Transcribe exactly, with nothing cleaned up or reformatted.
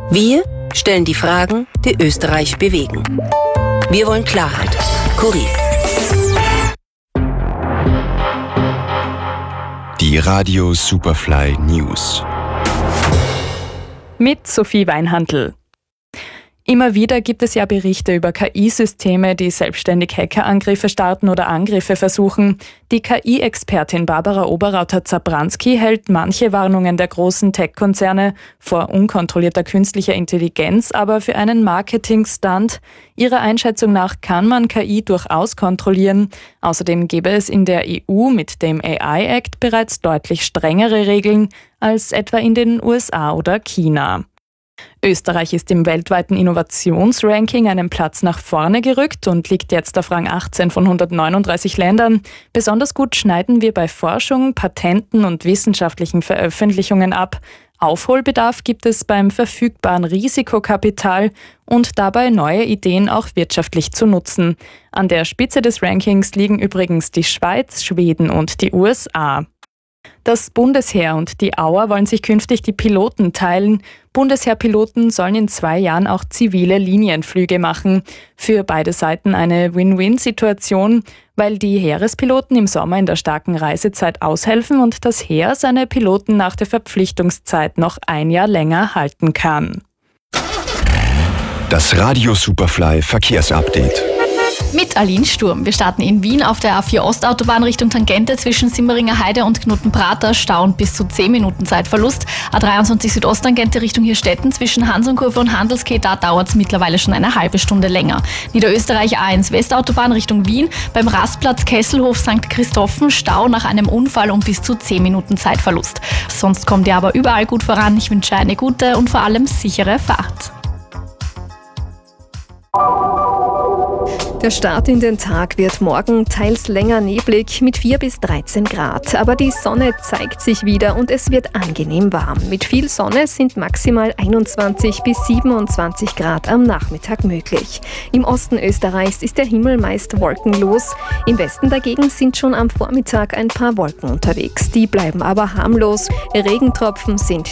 Wir stellen die Fragen, die Österreich bewegen. Wir wollen Klarheit. Kurier. Die Radio Superfly News. Mit Sophie Weinhandl. Immer wieder gibt es ja Berichte über K I-Systeme, die selbstständig Hackerangriffe starten oder Angriffe versuchen. Die K I-Expertin Barbara Oberrauter-Zabranski hält manche Warnungen der großen Tech-Konzerne vor unkontrollierter künstlicher Intelligenz aber für einen Marketing-Stunt. Ihrer Einschätzung nach kann man K I durchaus kontrollieren. Außerdem gäbe es in der E U mit dem A I-Act bereits deutlich strengere Regeln als etwa in den U S A oder China. Österreich ist im weltweiten Innovationsranking einen Platz nach vorne gerückt und liegt jetzt auf Rang achtzehn von hundertneununddreißig Ländern. Besonders gut schneiden wir bei Forschung, Patenten und wissenschaftlichen Veröffentlichungen ab. Aufholbedarf gibt es beim verfügbaren Risikokapital und dabei neue Ideen auch wirtschaftlich zu nutzen. An der Spitze des Rankings liegen übrigens die Schweiz, Schweden und die U S A. Das Bundesheer und die A U A wollen sich künftig die Piloten teilen. Bundesheerpiloten sollen in zwei Jahren auch zivile Linienflüge machen. Für beide Seiten eine Win-Win-Situation, weil die Heerespiloten im Sommer in der starken Reisezeit aushelfen und das Heer seine Piloten nach der Verpflichtungszeit noch ein Jahr länger halten kann. Das Radio Superfly Verkehrsupdate. Mit Aline Sturm. Wir starten in Wien auf der A vier Ostautobahn Richtung Tangente zwischen Simmeringer Heide und Knutenprater. Stau und bis zu zehn Minuten Zeitverlust. A dreiundzwanzig Südosttangente Richtung Hirstetten zwischen Hansonkurve und Handelskeh. Da dauert es mittlerweile schon eine halbe Stunde länger. Niederösterreich A eins Westautobahn Richtung Wien. Beim Rastplatz Kesselhof Sankt Christophen Stau nach einem Unfall und bis zu zehn Minuten Zeitverlust. Sonst kommt ihr aber überall gut voran. Ich wünsche eine gute und vor allem sichere Fahrt. Der Start in den Tag wird morgen teils länger neblig mit vier bis dreizehn Grad. Aber die Sonne zeigt sich wieder und es wird angenehm warm. Mit viel Sonne sind maximal einundzwanzig bis siebenundzwanzig Grad am Nachmittag möglich. Im Osten Österreichs ist der Himmel meist wolkenlos. Im Westen dagegen sind schon am Vormittag ein paar Wolken unterwegs. Die bleiben aber harmlos. Regentropfen sind